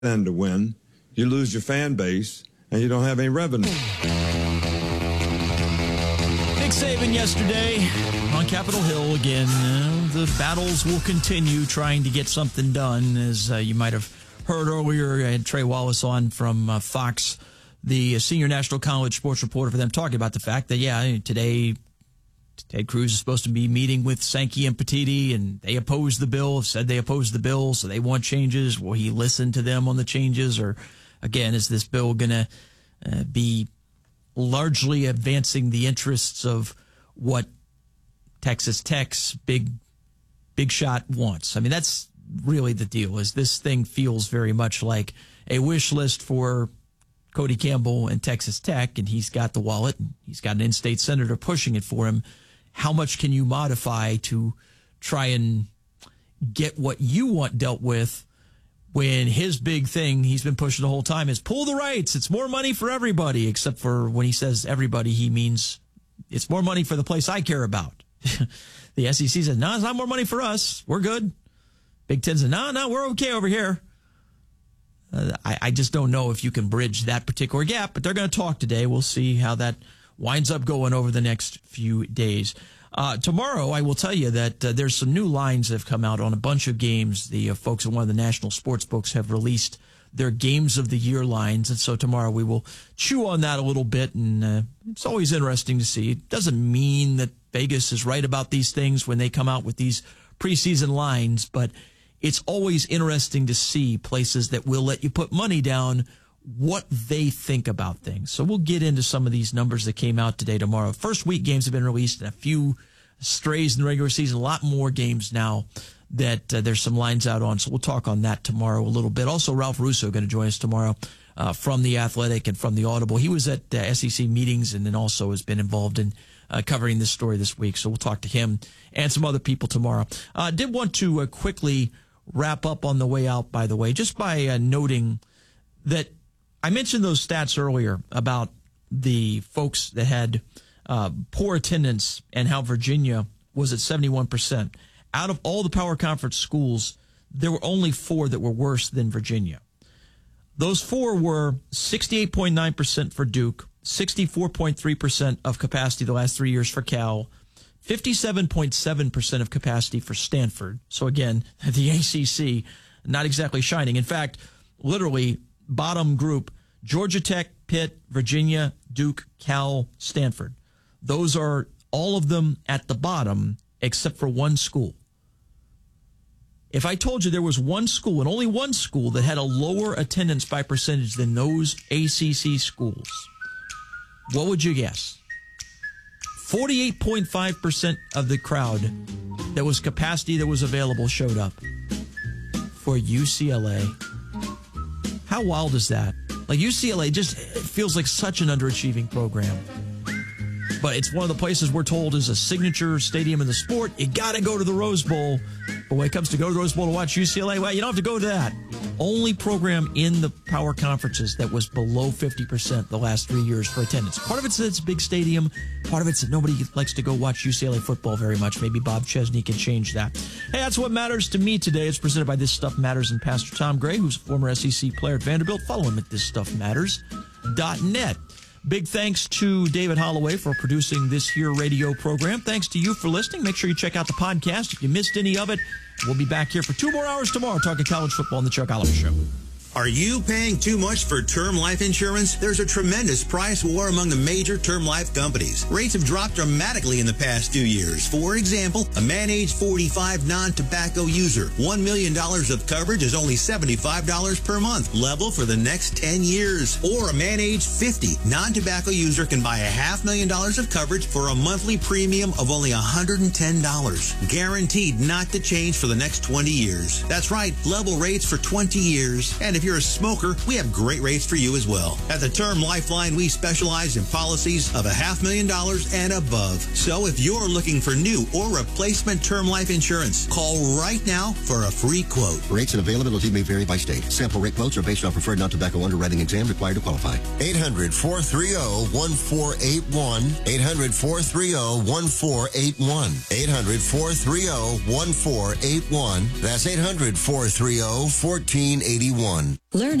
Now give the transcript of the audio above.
than to win. You lose your fan base, and you don't have any revenue. Nick Saban yesterday on Capitol Hill again. The battles will continue trying to get something done. As you might have heard earlier, I had Trey Wallace on from Fox, the senior national college sports reporter for them, talking about the fact that, today Ted Cruz is supposed to be meeting with Sankey and Petitti, and they opposed the bill, said they opposed the bill, so they want changes. Will he listen to them on the changes? Or, again, is this bill going to be largely advancing the interests of what Texas Tech's big shot wants? I mean, that's really the deal, is this thing feels very much like a wish list for Cody Campbell and Texas Tech, and he's got the wallet, and he's got an in-state senator pushing it for him. How much can you modify to try and get what you want dealt with when his big thing he's been pushing the whole time is pull the rights? It's more money for everybody, except for when he says everybody, he means it's more money for the place I care about. The SEC says, no, it's not more money for us. We're good. Big Ten says, no, we're okay over here. I just don't know if you can bridge that particular gap, but they're going to talk today. We'll see how that winds up going over the next few days. Tomorrow, I will tell you that there's some new lines that have come out on a bunch of games. The folks at one of the national sports books have released their games of the year lines, and so tomorrow we will chew on that a little bit, and it's always interesting to see. It doesn't mean that Vegas is right about these things when they come out with these preseason lines, but it's always interesting to see places that will let you put money down, what they think about things. So we'll get into some of these numbers that came out today, tomorrow. First week games have been released, and a few strays in the regular season, a lot more games now that there's some lines out on. So we'll talk on that tomorrow a little bit. Also, Ralph Russo going to join us tomorrow from The Athletic and from The Audible. He was at SEC meetings and then also has been involved in covering this story this week. So we'll talk to him and some other people tomorrow. Did want to quickly wrap up on the way out, by the way, just by noting that I mentioned those stats earlier about the folks that had poor attendance and how Virginia was at 71%. Out of all the power conference schools, there were only 4 that were worse than Virginia. Those 4 were 68.9% for Duke, 64.3% of capacity the last 3 years for Cal, 57.7% of capacity for Stanford. So again, the ACC not exactly shining. In fact, literally bottom group, Georgia Tech, Pitt, Virginia, Duke, Cal, Stanford. Those are all of them at the bottom except for one school. If I told you there was one school and only one school that had a lower attendance by percentage than those ACC schools, what would you guess? 48.5% of the crowd that was capacity that was available showed up for UCLA. How wild is that? Like, UCLA just feels like such an underachieving program. But it's one of the places we're told is a signature stadium in the sport. You got to go to the Rose Bowl. But when it comes to go to the Rose Bowl to watch UCLA, well, you don't have to go to that. Only program in the power conferences that was below 50% the last 3 years for attendance. Part of it's that it's a big stadium. Part of it's that nobody likes to go watch UCLA football very much. Maybe Bob Chesney can change that. Hey, that's what matters to me today. It's presented by This Stuff Matters and Pastor Tom Gray, who's a former SEC player at Vanderbilt. Follow him at thisstuffmatters.net. Big thanks to David Holloway for producing this here radio program. Thanks to you for listening. Make sure you check out the podcast if you missed any of it. We'll be back here for 2 more hours tomorrow talking college football on the Chuck Oliver Show. Are you paying too much for term life insurance? There's a tremendous price war among the major term life companies. Rates have dropped dramatically in the past 2 years. For example, a man age 45 non-tobacco user, $1 million of coverage is only $75 per month, level for the next 10 years. Or a man age 50 non-tobacco user can buy $500,000 of coverage for a monthly premium of only $110, guaranteed not to change for the next 20 years. That's right, level rates for 20 years. And if you're a smoker, we have great rates for you as well. At the Term Lifeline, we specialize in policies of $500,000 and above. So if you're looking for new or replacement term life insurance, call right now for a free quote. Rates and availability may vary by state. Sample rate quotes are based on preferred non-tobacco underwriting exam required to qualify. 800-430-1481. 800-430-1481. 800-430-1481. That's 800-430-1481. Learn